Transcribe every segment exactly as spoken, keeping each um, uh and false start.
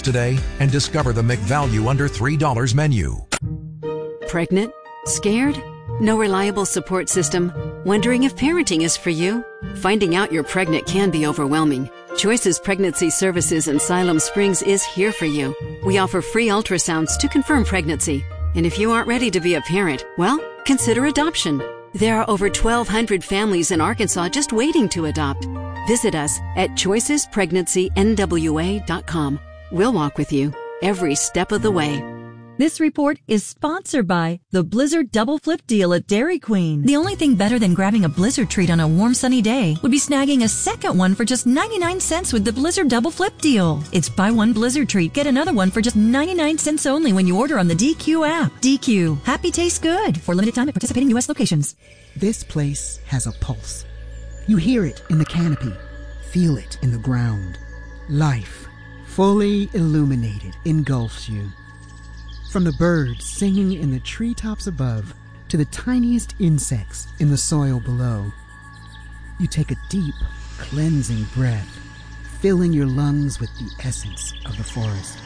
today and discover the McValue under three dollars menu. Pregnant? Scared? No reliable support system? Wondering if parenting is for you? Finding out you're pregnant can be overwhelming. Choices Pregnancy Services in Siloam Springs is here for you. We offer free ultrasounds to confirm pregnancy. And if you aren't ready to be a parent, well, consider adoption. There are over twelve hundred families in Arkansas just waiting to adopt. Visit us at choices pregnancy n w a dot com. We'll walk with you every step of the way. This report is sponsored by the Blizzard Double Flip Deal at Dairy Queen. The only thing better than grabbing a Blizzard treat on a warm sunny day would be snagging a second one for just ninety-nine cents with the Blizzard Double Flip Deal. It's buy one Blizzard treat, get another one for just ninety-nine cents only when you order on the D Q app. D Q. Happy tastes good. For limited time at participating U S locations. This place has a pulse. You hear it in the canopy. Feel it in the ground. Life, fully illuminated, engulfs you. From the birds singing in the treetops above to the tiniest insects in the soil below, you take a deep, cleansing breath, filling your lungs with the essence of the forest.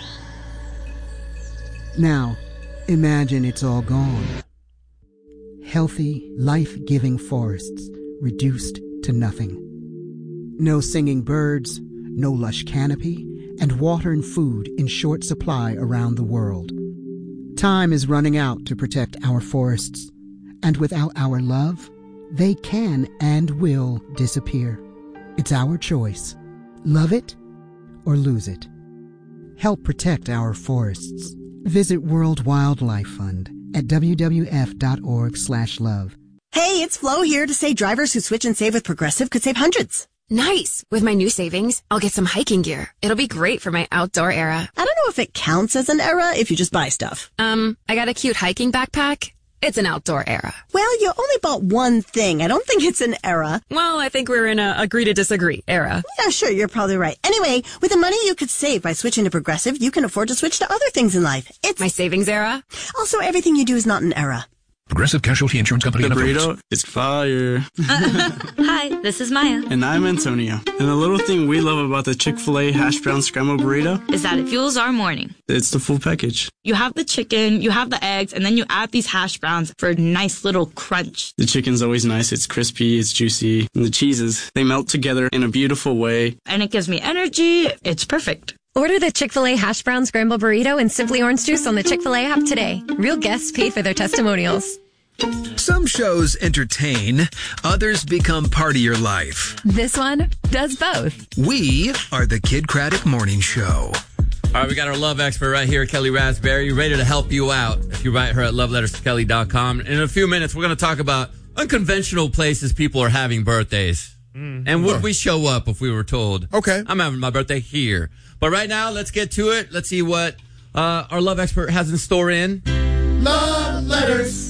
Now, imagine it's all gone. Healthy, life-giving forests reduced to nothing. No singing birds, no lush canopy, and water and food in short supply around the world. Time is running out to protect our forests, and without our love, they can and will disappear. It's our choice. Love it or lose it. Help protect our forests. Visit World Wildlife Fund at w w f dot org slash love. Hey, it's Flo here to say drivers who switch and save with Progressive could save hundreds. Nice. With my new savings, I'll get some hiking gear. It'll be great for my outdoor era. I don't know if it counts as an era if you just buy stuff. Um, I got a cute hiking backpack. It's an outdoor era. Well, you only bought one thing. I don't think it's an era. Well, I think we're in a agree to disagree era. Yeah, sure, you're probably right. Anyway, with the money you could save by switching to Progressive, you can afford to switch to other things in life. It's my savings era. Also, everything you do is not an era. Progressive Casualty Insurance Company. The burrito is fire. Hi, this is Maya. And I'm Antonio. And the little thing we love about the Chick-fil-A hash brown scrambled burrito is that it fuels our morning. It's the full package. You have the chicken, you have the eggs, and then you add these hash browns for a nice little crunch. The chicken's always nice. It's crispy, it's juicy. And the cheeses, they melt together in a beautiful way. And it gives me energy. It's perfect. Order the Chick-fil-A hash brown scramble burrito and Simply Orange Juice on the Chick-fil-A app today. Real guests paid for their testimonials. Some shows entertain, others become part of your life. This one does both. We are the Kid Craddock Morning Show. All right, we got our love expert right here, Kelly Raspberry, ready to help you out. If you write her at love letters to kelly dot com. In a few minutes, we're going to talk about unconventional places people are having birthdays. Mm. And would we show up if we were told, okay, I'm having my birthday here. But right now, let's get to it. Let's see what uh, our love expert has in store in Love Letters.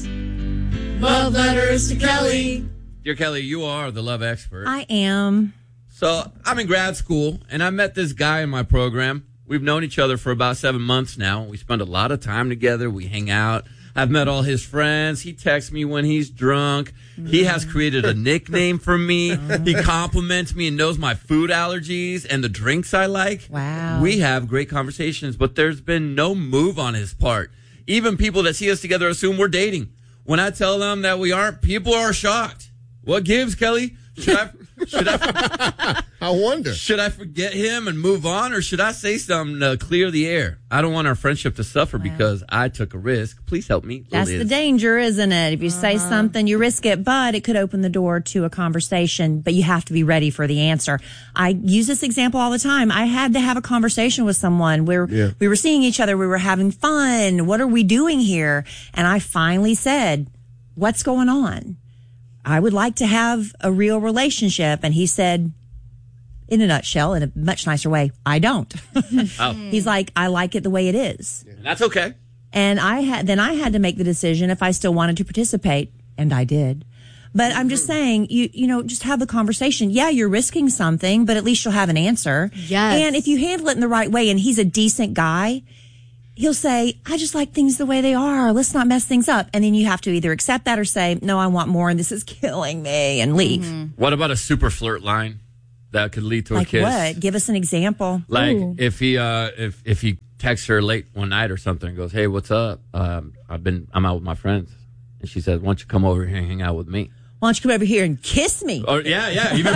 Love Letters to Kelly. Dear Kelly, you are the love expert. I am. So I'm in grad school, and I met this guy in my program. We've known each other for about seven months now. We spend a lot of time together. We hang out. I've met all his friends. He texts me when he's drunk. He has created a nickname for me. He compliments me and knows my food allergies and the drinks I like. Wow. We have great conversations, but there's been no move on his part. Even people that see us together assume we're dating. When I tell them that we aren't, people are shocked. What gives, Kelly? Should I should I I wonder. Should I forget him and move on, or should I say something to clear the air? I don't want our friendship to suffer wow. because I took a risk. Please help me. That's Liz. the danger, isn't it? If you uh-huh. say something, you risk it, but it could open the door to a conversation, but you have to be ready for the answer. I use this example all the time. I had to have a conversation with someone where yeah. we were seeing each other. We were having fun. What are we doing here? And I finally said, what's going on? I would like to have a real relationship. And he said, in a nutshell, in a much nicer way, I don't. Oh. He's like, I like it the way it is. And that's okay. And I had, then I had to make the decision if I still wanted to participate. And I did. But I'm just saying, you you know, just have the conversation. Yeah, you're risking something, but at least you'll have an answer. Yes. And if you handle it in the right way and he's a decent guy, he'll say, I just like things the way they are. Let's not mess things up. And then you have to either accept that or say, no, I want more and this is killing me, and leave. Mm-hmm. What about a super flirt line? that could lead to Like a kiss. what? Give us an example. Like Ooh. if he uh, if if he texts her late one night or something and goes, "Hey, what's up? Um, I've been I'm out with my friends," and she says, "Why don't you come over here and hang out with me?" Why don't you come over here and kiss me? Or yeah, yeah, even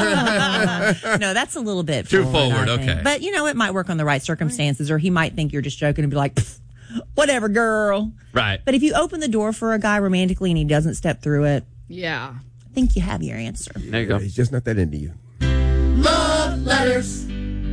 better. No, that's a little bit Too forward, forward, I think. okay. But you know, it might work on the right circumstances, or he might think you're just joking and be like, "Whatever, girl." Right. But if you open the door for a guy romantically and he doesn't step through it, yeah, I think you have your answer. There you go. He's just not that into you. Love letters.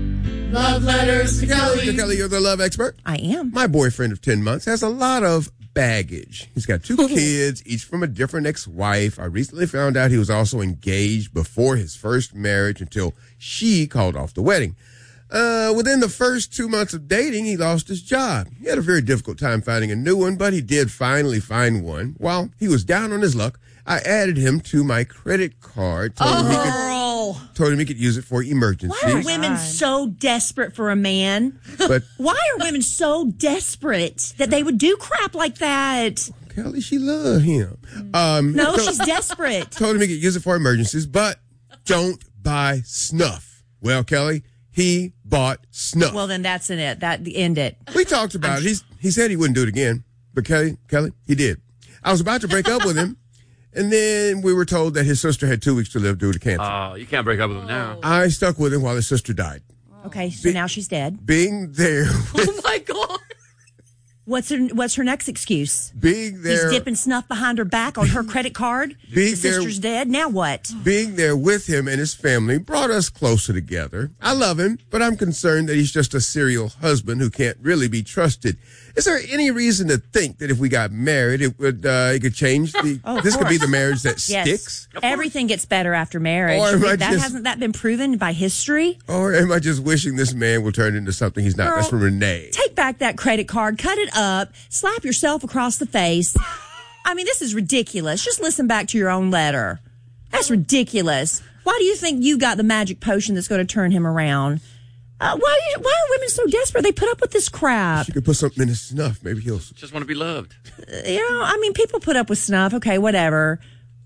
Love letters to Kelly. Mister Kelly, you're the love expert. I am. My boyfriend of ten months has a lot of baggage. He's got two kids, each from a different ex-wife. I recently found out he was also engaged before his first marriage until she called off the wedding. Uh, within the first two months of dating, he lost his job. He had a very difficult time finding a new one, but he did finally find one. While he was down on his luck, I added him to my credit card. Told him he could, Girl. told him he could use it for emergencies. Why are women so desperate for a man? But Why are women so desperate that they would do crap like that? Kelly, she loved him. Um, No, told- she's desperate. Told him he could use it for emergencies, but don't buy snuff. Well, Kelly, he bought snuff. Well, then that's in it. That end it. We talked about it. He's, he said he wouldn't do it again, but Kelly, Kelly, he did. I was about to break up with him, and then we were told that his sister had two weeks to live due to cancer. Oh, you can't break up with him now. I stuck with him while his sister died. Okay, so now she's dead. Being there, Oh my God. What's her What's her next excuse? being there, He's dipping snuff behind her back on her credit card. Being the there- sister's dead. Now what? being there with him and his family brought us closer together. I love him, but I'm concerned that he's just a serial husband who can't really be trusted. Is there any reason to think that if we got married, it would uh, it could change the? Oh, of this could be course. the marriage that Yes. sticks. Everything gets better after marriage. Or am I that just- hasn't that been proven by history? Or am I just wishing this man will turn into something he's not? Girl, That's from Renee. Take back that credit card, cut it up, slap yourself across the face. I mean, this is ridiculous. Just listen back to your own letter. That's ridiculous. Why do you think you got the magic potion that's going to turn him around? Uh, why, why are women so desperate? They put up with this crap. You could put something in his snuff. Maybe he'll. Just want to be loved. You know, I mean, people put up with snuff. Okay, whatever.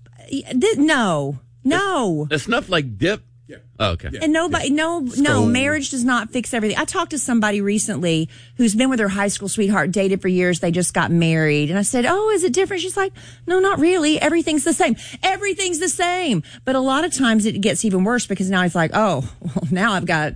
Th- No, no. The snuff like dip. Yeah. Oh, okay. And nobody, no, no, Stole. marriage does not fix everything. I talked to somebody recently who's been with her high school sweetheart, dated for years. They just got married. And I said, oh, is it different? She's like, no, not really. Everything's the same. Everything's the same. But a lot of times it gets even worse because now it's like, oh, well, now I've got,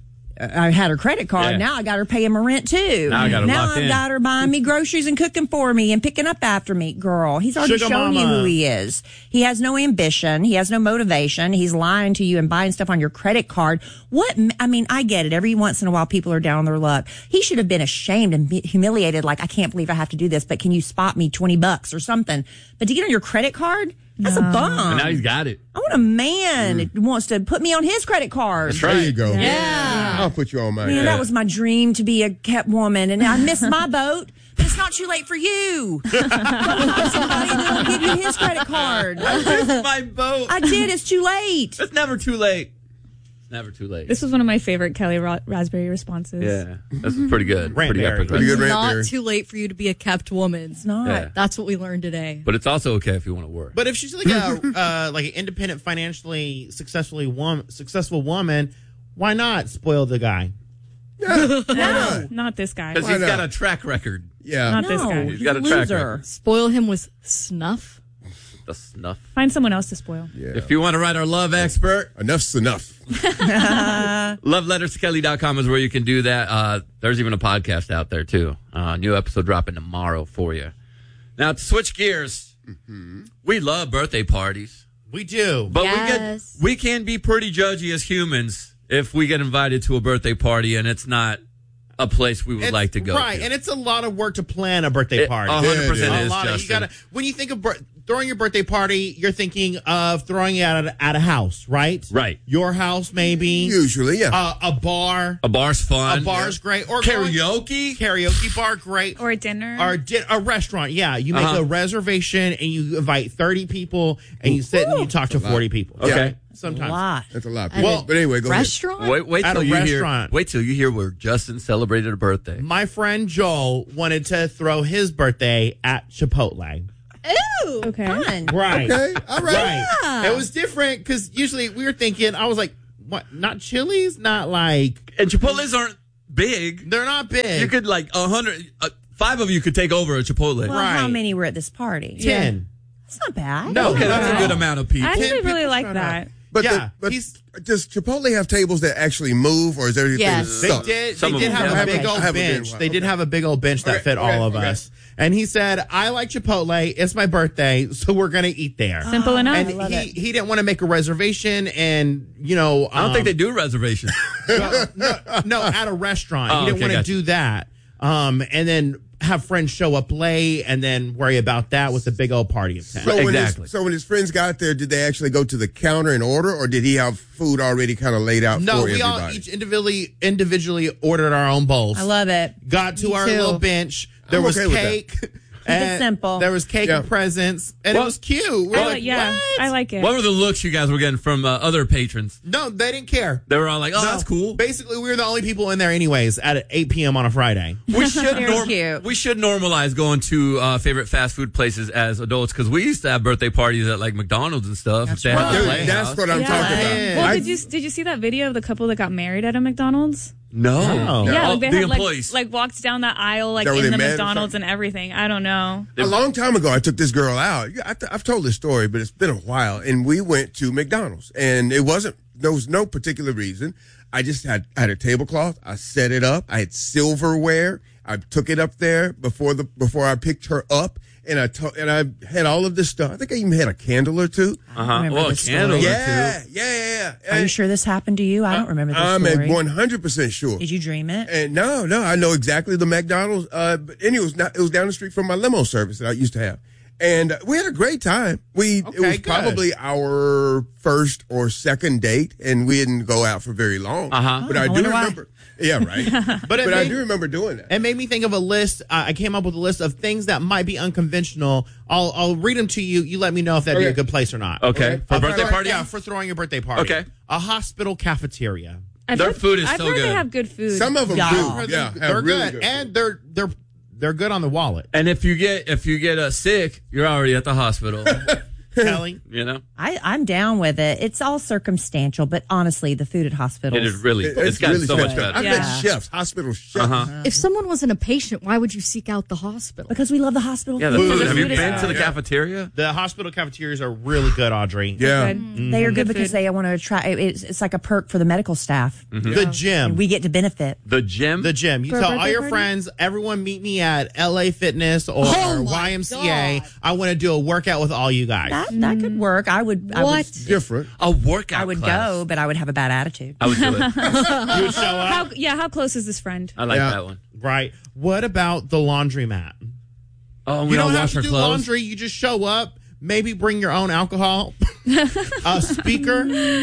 I had her credit card. Yeah. Now I got her paying my rent too. Now I got her Now locked I've in. got her buying me groceries and cooking for me and picking up after me. Girl, he's already Sugar shown you mama. who he is. He has no ambition. He has no motivation. He's lying to you and buying stuff on your credit card. What? I mean, I get it. Every once in a while, people are down on their luck. He should have been ashamed and humiliated. Like, I can't believe I have to do this, but can you spot me twenty bucks or something? But to get on your credit card, that's a bum. And now he's got it. I want a man that wants to put me on his credit card. There you go. Yeah. I'll put you on mine. Man, that was my dream to be a kept woman, and I missed my boat. But it's not too late for you. Go find somebody that'll give you his credit card. My boat. I did. It's too late. It's never too late. It's never too late. This was one of my favorite Kelly Ra- Raspberry responses. Yeah, that's pretty good. Rant Pretty berry. epic. Pretty good right? rant Not there. too late for you to be a kept woman. It's not. Yeah. That's what we learned today. But it's also okay if you want to work. But if she's like a uh, like an independent, financially successfully wom- successful woman, why not spoil the guy? No, not this guy. Because Why he's not? got a track record. Yeah. Not this No, guy. He's he's got a a track loser. record. Spoil him with snuff. The snuff. Find someone else to spoil. Yeah. If you want to write our love expert, Enough's enough. love letters to kelly dot com is where you can do that. Uh, there's even a podcast out there, too. Uh, new episode dropping tomorrow for you. Now, to switch gears, we love birthday parties. We do. But Yes. we get we can be pretty judgy as humans if we get invited to a birthday party and it's not a place we would It's- like to go right, to. and it's a lot of work to plan a birthday It- party. a hundred percent A is, lot of- you Justin. gotta, when you think of bir- throwing your birthday party, you're thinking of throwing it at a, at a house, right? Right. Your house, maybe. Usually, yeah. Uh, a bar. A bar's fun. A bar's great. Or Karaoke? Going, karaoke bar, great. Or a dinner. Or a, di- a restaurant, yeah. You make Uh-huh. a reservation and you invite thirty people and you sit and you talk to forty people. Okay. Yeah, sometimes. A lot. That's a lot. At Well, a but anyway, go Restaurant? Wait, wait At till a you restaurant. hear. Wait till you hear where Justin celebrated a birthday. My friend Joel wanted to throw his birthday at Chipotle. Ew. Okay. Fun. Right. Okay. All right. Right. It was different because usually we were thinking, I was like, what? Not Chili's, not like. And Chipotle's aren't big. They're not big. You could like a hundred, uh, five of you could take over a Chipotle. Well, Right. how many were at this party? Ten. That's not bad. No, Okay, not that's at a good all. amount of people. I actually Ten really people like showed that. But, Yeah, the, but he's- does Chipotle have tables that actually move, or is everything Yes. They stuck? did. Some They of did them have do. a I haven't- big I old haven't been bench. one. They did Okay. have a big old bench that Okay, fit okay, all of okay. us. And he said, "I like Chipotle. It's my birthday, so we're gonna eat there." Simple enough. And I love he, it. he didn't want to make a reservation, and you know, I don't um, think they do reservations. no, no, no, at a restaurant. Oh, he didn't okay, want to gotcha. do that. Um, and then have friends show up late, and then worry about that with a big old party of ten. So when, Exactly. his, so when his friends got there, did they actually go to the counter and order, or did he have food already kind of laid out No, for we everybody? all each individually individually ordered our own bowls. I love it. Got to Me our too. little bench. There I'm was okay with that. cake. Keep it simple. There was cake Yeah. and presents, and Well, it was cute. We're I like, like, yeah, what? I like it. What were the looks you guys were getting from uh, other patrons? No, they didn't care. They were all like, "Oh, No. that's cool." Basically, we were the only people in there, anyways, at eight p.m. on a Friday. We should Very norm- cute. we should normalize going to uh, favorite fast food places as adults because we used to have birthday parties at like McDonald's and stuff. That's if they had right. the Dude, Playhouse. that's what I'm Yeah. talking about. Yeah. Well, I- did you did you see that video of the couple that got married at a McDonald's? No. No. Yeah, Oh, like they the had like, employees. like walked down that aisle like That were in they the mad or McDonald's and something? everything. I don't know. A long time ago, I took this girl out. Yeah, I th- I've told this story, but it's been a while. And we went to McDonald's, and it wasn't. There was no particular reason. I just had I had a tablecloth. I set it up. I had silverware. I took it up there before the before I picked her up, and I to, and I had all of this stuff. I think I even had a candle or two. Uh huh. remember Well, a this candle story. or Yeah, two. yeah, yeah. yeah. Are you And sure this happened to you? I don't remember this I'm story. at one hundred percent sure. Did you dream it? And no, no, I know exactly the McDonald's. Uh, but anyway, it was not. It was down the street from my limo service that I used to have, and uh, we had a great time. We it Okay, was good. probably our first or second date, and we didn't go out for very long. Uh-huh. But Oh, I I do wonder why. remember. Yeah, right. But but it I made- do remember doing that. It made me think of a list. Uh, I came up with a list of things that might be unconventional. I'll I'll read them to you. You let me know if that'd be a Okay. good place or not. Okay. For a Uh, birthday party? Yeah, for throwing a birthday party. Okay. A hospital cafeteria. I've Their heard, food is I've so heard good. they have good food. Some of them Yeah. do. They're, Yeah, have they're really good, good. and they're they're they're good on the wallet. And if you get if you get uh, sick, you're already at the hospital. Kelly, You know, I, I'm down with it. It's all circumstantial, but honestly, the food at hospitals. it is really. It- it's gotten really so much special. better. I've Yeah. met chefs, hospital chefs. Uh-huh. If someone wasn't a patient, why would you seek out the hospital? Because we love the hospital Yeah, the food. food. Have you food is been good. to the Yeah. cafeteria? the hospital cafeterias are really good, Audrey. Yeah. Good. They are good Good because food. they want to attract. It's, it's like a perk for the medical staff. The gym. And we get to benefit. The gym. The gym. You For a tell all birthday your party? friends, everyone meet me at L A Fitness or Oh my Y M C A. God. I want to do a workout with all you guys. That that could work. I would. I What? would, Different. a workout. I would class. go, but I would have a bad attitude. I would do it. You would show up. How yeah? How close is this friend? I like Yeah. that one. Right. What about the laundromat? Oh, we You don't, don't have wash to our do clothes. laundry. You just show up. Maybe bring your own alcohol. A speaker.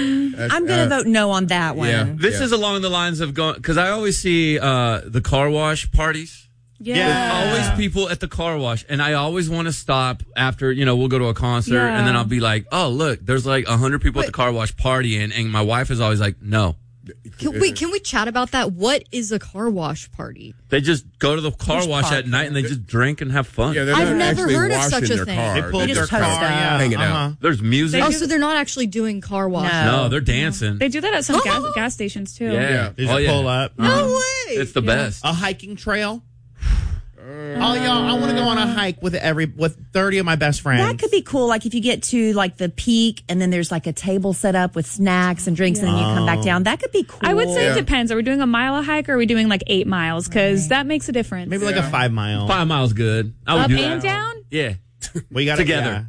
I'm going to vote no on that one. yeah. This is along the lines of going because I always see uh, the car wash parties. Yeah. There's always people at the car wash, and I always want to stop after, you know, we'll go to a concert, Yeah. and then I'll be like, oh, look, there's like one hundred people at the car wash partying, and my wife is always like, no. Can, wait, can we chat about that? What is a car wash party? They just go to the car Which wash part? at night, and they just drink and have fun. Yeah, they're I've not never actually heard of washing such a their thing. car. They pulled They're their just car. post up. Yeah. hanging out. Uh-huh. There's music. Oh, so they're not actually doing car wash. No. No, they're dancing. They do that at some gas, gas stations too. Yeah. They just Oh, yeah. pull up. No way. It's the best. A hiking trail. Oh, y'all, I want to go on a hike with every with thirty of my best friends. That could be cool. Like if you get to like the peak and then there's like a table set up with snacks and drinks and then you come back down. That could be cool. I would say Yeah. it depends. Are we doing a mile a hike or are we doing like eight miles? Because that makes a difference. Maybe like a five mile. Five miles good. I would Up do and that. down? Yeah. We got Together.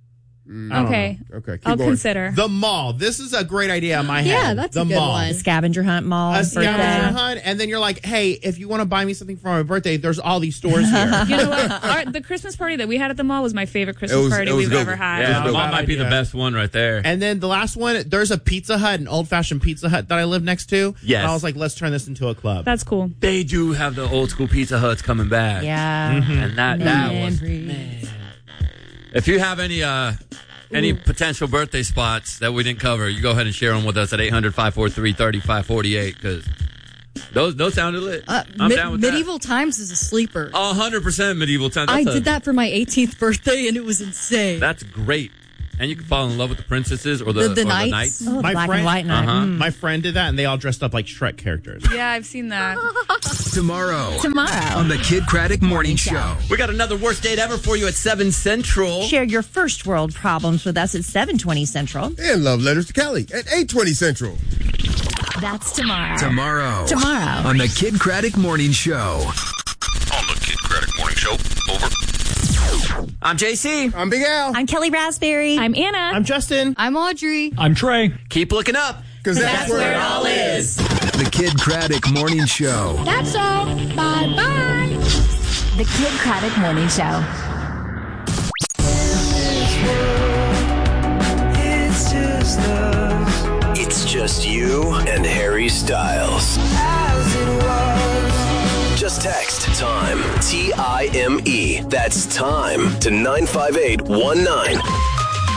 Okay. Okay, keep I'll going. consider. The mall. This is a great idea in my head. Yeah, that's the a good mall. one. The scavenger hunt mall. A birthday. scavenger hunt, and then you're like, hey, if you want to buy me something for my birthday, there's all these stores here. You know what? Our, the Christmas party that we had at the mall was my favorite Christmas was- party it was we've good. ever had. Yeah, Yeah, mom bad might be the idea. best one right there. And then the last one, there's a Pizza Hut, an old fashioned Pizza Hut that I live next to. Yes. And I was like, let's turn this into a club. That's cool. They do have the old school Pizza Huts coming back. Yeah. And that, that was. Memories. If you have any uh, any potential birthday spots that we didn't cover, you go ahead and share them with us at eight hundred, five four three, three five four eight because those those sounded lit. Uh, I'm me- down with medieval times is a sleeper. that. one hundred percent medieval time. I That's a- did that for my eighteenth birthday and it was insane. That's great. And you can fall in love with the princesses or the, The- the or knights. the knights. Oh, the black and white knight. Uh-huh. Mm. My friend did that, and they all dressed up like Shrek characters. Yeah, I've seen that. Tomorrow. Tomorrow. On the Kid Craddock Morning Show. We got another worst date ever for you at seven Central. Share your first world problems with us at seven twenty Central. And Love Letters to Kelly at eight twenty Central. That's tomorrow. Tomorrow. Tomorrow. On the Kid Craddock Morning Show. On the Kid Craddock Morning Show. Over. I'm J C. I'm Big Al. I'm Kelly Raspberry. I'm Anna. I'm Justin. I'm Audrey. I'm Trey. Keep looking up. Because that's, that's where it all is. The Kid Craddock Morning Show. That's all. Bye-bye. The Kid Craddock Morning Show. It's just us. It's just you and Harry Styles. As it was. Just text time, T I M E. That's time to nine five eight one nine.